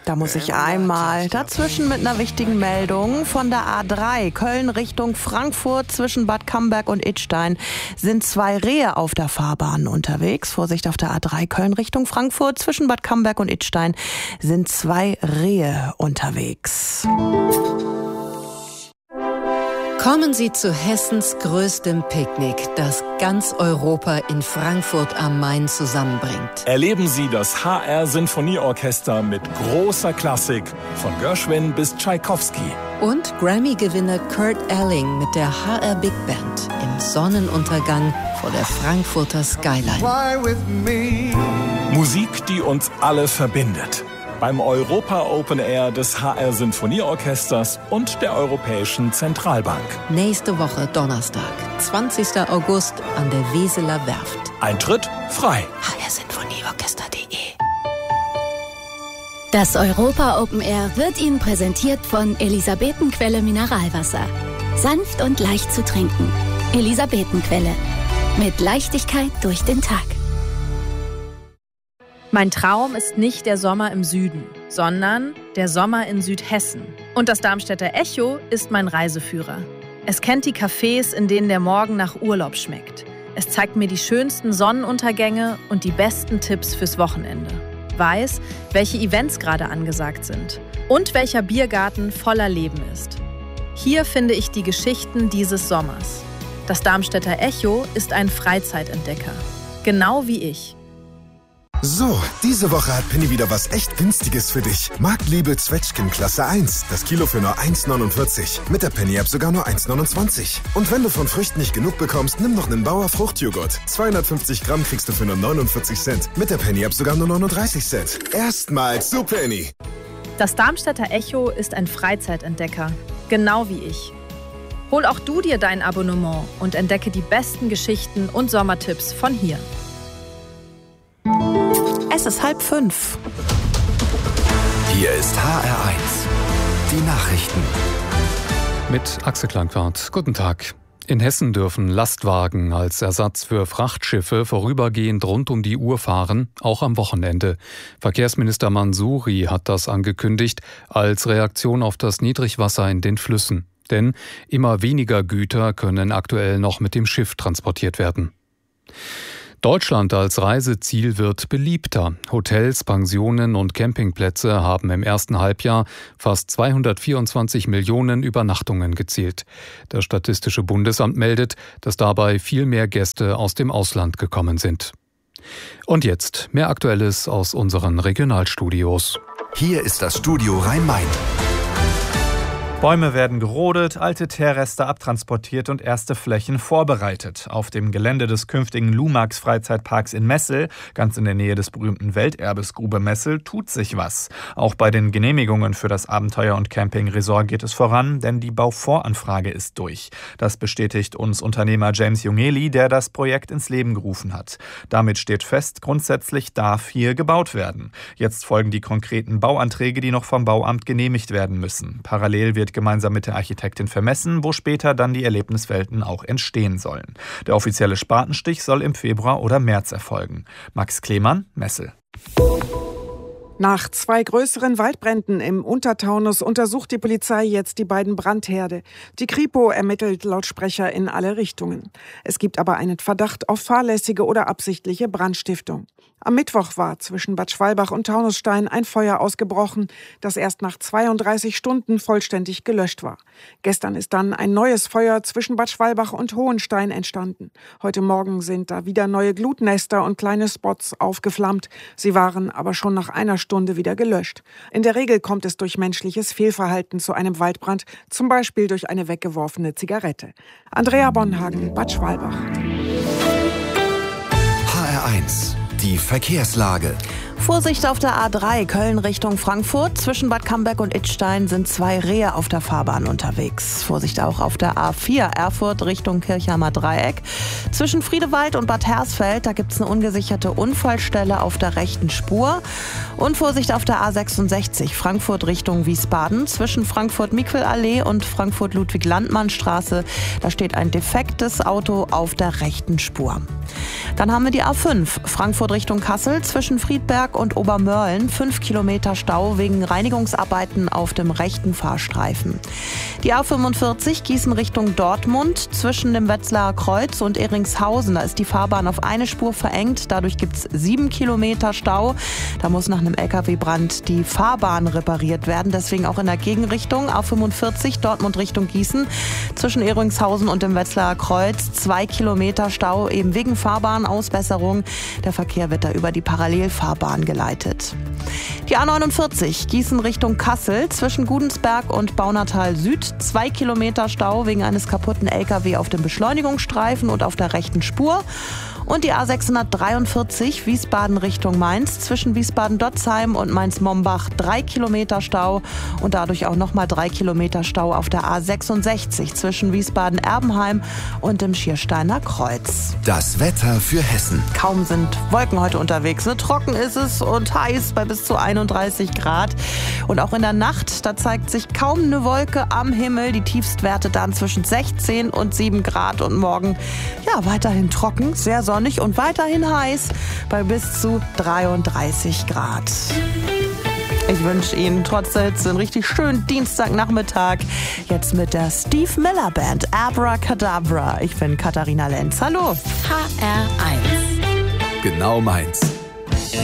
Da muss ich einmal dazwischen mit einer wichtigen Meldung. Von der A3 Köln Richtung Frankfurt zwischen Bad Camberg und Idstein sind 2 Rehe auf der Fahrbahn unterwegs. Vorsicht, auf der A3 Köln Richtung Frankfurt zwischen Bad Camberg und Idstein sind 2 Rehe unterwegs. Kommen Sie zu Hessens größtem Picknick, das ganz Europa in Frankfurt am Main zusammenbringt. Erleben Sie das HR Sinfonieorchester mit großer Klassik, von Gershwin bis Tschaikowski. Und Grammy-Gewinner Kurt Elling mit der HR Big Band im Sonnenuntergang vor der Frankfurter Skyline. Musik, die uns alle verbindet. Beim Europa Open Air des HR Sinfonieorchesters und der Europäischen Zentralbank. Nächste Woche Donnerstag, 20. August an der Weseler Werft. Eintritt frei. hrsinfonieorchester.de. Das Europa Open Air wird Ihnen präsentiert von Elisabetenquelle Mineralwasser. Sanft und leicht zu trinken. Elisabetenquelle. Mit Leichtigkeit durch den Tag. Mein Traum ist nicht der Sommer im Süden, sondern der Sommer in Südhessen. Und das Darmstädter Echo ist mein Reiseführer. Es kennt die Cafés, in denen der Morgen nach Urlaub schmeckt. Es zeigt mir die schönsten Sonnenuntergänge und die besten Tipps fürs Wochenende. Weiß, welche Events gerade angesagt sind und welcher Biergarten voller Leben ist. Hier finde ich die Geschichten dieses Sommers. Das Darmstädter Echo ist ein Freizeitentdecker. Genau wie ich. So, diese Woche hat Penny wieder was echt Günstiges für dich. Marktliebe Zwetschgen Klasse 1. Das Kilo für nur 1,49. Mit der Penny-App sogar nur 1,29. Und wenn du von Früchten nicht genug bekommst, nimm noch einen Bauer Fruchtjoghurt. 250 Gramm kriegst du für nur 49 Cent. Mit der Penny-App sogar nur 39 Cent. Erstmals zu Penny. Das Darmstädter Echo ist ein Freizeitentdecker. Genau wie ich. Hol auch du dir dein Abonnement und entdecke die besten Geschichten und Sommertipps von hier. Es ist 4:30. Hier ist HR1, die Nachrichten. Mit Axel Klangwart. Guten Tag. In Hessen dürfen Lastwagen als Ersatz für Frachtschiffe vorübergehend rund um die Uhr fahren, auch am Wochenende. Verkehrsminister Mansouri hat das angekündigt als Reaktion auf das Niedrigwasser in den Flüssen. Denn immer weniger Güter können aktuell noch mit dem Schiff transportiert werden. Deutschland als Reiseziel wird beliebter. Hotels, Pensionen und Campingplätze haben im ersten Halbjahr fast 224 Millionen Übernachtungen gezielt. Das Statistische Bundesamt meldet, dass dabei viel mehr Gäste aus dem Ausland gekommen sind. Und jetzt mehr Aktuelles aus unseren Regionalstudios. Hier ist das Studio Rhein-Main. Bäume werden gerodet, alte Teerreste abtransportiert und erste Flächen vorbereitet. Auf dem Gelände des künftigen Lumax-Freizeitparks in Messel, ganz in der Nähe des berühmten Welterbes Grube Messel, tut sich was. Auch bei den Genehmigungen für das Abenteuer- und Camping-Resort geht es voran, denn die Bauvoranfrage ist durch. Das bestätigt uns Unternehmer James Jungeli, der das Projekt ins Leben gerufen hat. Damit steht fest, grundsätzlich darf hier gebaut werden. Jetzt folgen die konkreten Bauanträge, die noch vom Bauamt genehmigt werden müssen. Parallel wird gemeinsam mit der Architektin vermessen, wo später dann die Erlebniswelten auch entstehen sollen. Der offizielle Spatenstich soll im Februar oder März erfolgen. Max Klemann, Messel. Nach 2 größeren Waldbränden im Untertaunus untersucht die Polizei jetzt die beiden Brandherde. Die Kripo ermittelt laut Sprecher in alle Richtungen. Es gibt aber einen Verdacht auf fahrlässige oder absichtliche Brandstiftung. Am Mittwoch war zwischen Bad Schwalbach und Taunusstein ein Feuer ausgebrochen, das erst nach 32 Stunden vollständig gelöscht war. Gestern ist dann ein neues Feuer zwischen Bad Schwalbach und Hohenstein entstanden. Heute Morgen sind da wieder neue Glutnester und kleine Spots aufgeflammt. Sie waren aber schon nach einer Stunde wieder gelöscht. In der Regel kommt es durch menschliches Fehlverhalten zu einem Waldbrand, zum Beispiel durch eine weggeworfene Zigarette. Andrea Bonhagen, Bad Schwalbach. HR1, die Verkehrslage. Vorsicht auf der A3 Köln Richtung Frankfurt. Zwischen Bad Camberg und Idstein sind 2 Rehe auf der Fahrbahn unterwegs. Vorsicht auch auf der A4 Erfurt Richtung Kirchheimer Dreieck. Zwischen Friedewald und Bad Hersfeld, da gibt es eine ungesicherte Unfallstelle auf der rechten Spur. Und Vorsicht auf der A66, Frankfurt Richtung Wiesbaden, zwischen Frankfurt-Mikwelallee und Frankfurt-Ludwig-Landmann-Straße. Da steht ein defektes Auto auf der rechten Spur. Dann haben wir die A5, Frankfurt Richtung Kassel, zwischen Friedberg und Obermörlen, 5 Kilometer Stau wegen Reinigungsarbeiten auf dem rechten Fahrstreifen. Die A45, Gießen Richtung Dortmund, zwischen dem Wetzlarer Kreuz und Ehringshausen. Da ist die Fahrbahn auf eine Spur verengt, dadurch gibt es 7 Kilometer Stau. Da muss nach einem LKW-Brand die Fahrbahn repariert werden, deswegen auch in der Gegenrichtung. A45, Dortmund Richtung Gießen, zwischen Ehringshausen und dem Wetzlarer Kreuz, 2 Kilometer Stau, eben wegen Fahrbahnausbesserung. Der Verkehr wird da über die Parallelfahrbahn geleitet. Die A49, Gießen Richtung Kassel, zwischen Gudensberg und Baunatal Süd, 2 Kilometer Stau wegen eines kaputten LKW auf dem Beschleunigungsstreifen und auf der rechten Spur. Und die A643, Wiesbaden Richtung Mainz, zwischen Wiesbaden-Dotzheim und Mainz-Mombach, 3 Kilometer Stau und dadurch auch nochmal 3 Kilometer Stau auf der A66 zwischen Wiesbaden-Erbenheim und dem Schiersteiner Kreuz. Das Wetter für Hessen. Kaum sind Wolken heute unterwegs. Trocken ist es und heiß bei bis zu 31 Grad. Und auch in der Nacht, da zeigt sich kaum eine Wolke am Himmel. Die Tiefstwerte dann zwischen 16 und 7 Grad und morgen weiterhin trocken, sehr sonnig und weiterhin heiß bei bis zu 33 Grad. Ich wünsche Ihnen trotz der Hitze einen richtig schönen Dienstagnachmittag. Jetzt mit der Steve Miller Band Abracadabra. Ich bin Katharina Lenz. Hallo. HR1. Genau meins.